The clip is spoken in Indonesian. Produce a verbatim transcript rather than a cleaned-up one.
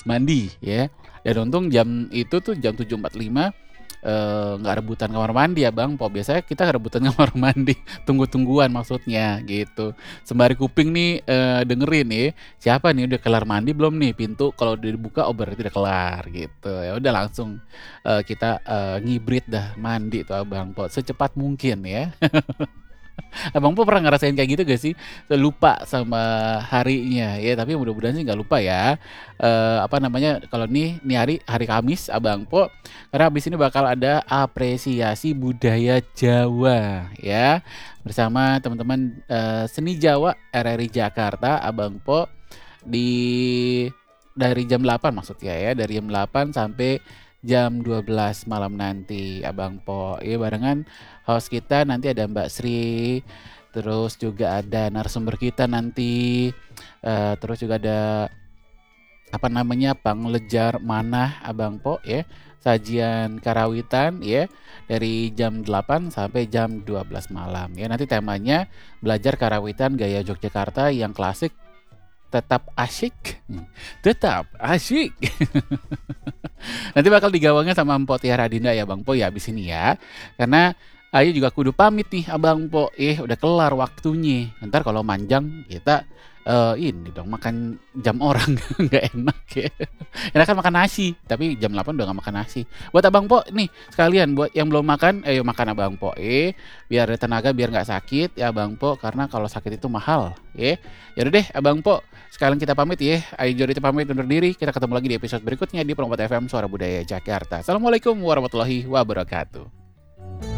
mandi ya. Dan untung jam itu tuh jam tujuh empat puluh lima eee, nggak rebutan kamar mandi ya Bang Po, biasanya kita rebutan kamar mandi, tunggu-tungguan maksudnya gitu. Sembari kuping nih, eee, dengerin nih, siapa nih udah kelar mandi belum nih? Pintu kalau udah dibuka, oh berarti udah kelar gitu. Ya udah langsung, eee, kita, eee, ngibrit dah mandi tuh Abang Po, secepat mungkin ya. Abang Po pernah ngerasain kayak gitu gak sih? Lupa sama harinya ya, tapi mudah-mudahan sih nggak lupa ya. Eee, apa namanya, kalau nih nih hari hari Kamis Abang Po, karena habis ini bakal ada apresiasi budaya Jawa ya, bersama teman-teman, eee, seni Jawa R R I Jakarta Abang Po, di dari jam delapan maksudnya ya, dari jam delapan sampai jam dua belas malam nanti Abang Po. Ya barengan host kita nanti ada Mbak Sri, terus juga ada narasumber kita nanti, eee, terus juga ada, apa namanya, panglejar manah Abang Po ya, sajian karawitan ya, dari jam delapan sampai jam dua belas malam ya. Nanti temanya belajar karawitan gaya Yogyakarta yang klasik tetap asyik, mmm, tetap asyik. Nanti bakal digawangi sama Mpok Tiara Dinda ya Bang Po ya abis ini ya. Karena Ayu juga kudu pamit nih Abang Po, eh udah kelar waktunya. Entar kalau manjang kita, eee, ini dong makan jam orang nggak enak ya. Enakan makan nasi, tapi jam delapan udah nggak makan nasi. Buat Abang Po nih sekalian buat yang belum makan, ayo makan Abang Po eh, biar ada tenaga biar nggak sakit ya Abang Po, karena kalau sakit itu mahal ya. Ya udah deh Abang Po, sekalian kita pamit ya. Ayu Jory pamit undur diri, kita ketemu lagi di episode berikutnya di Promot F M Suara Budaya Jakarta. Assalamualaikum warahmatullahi wabarakatuh.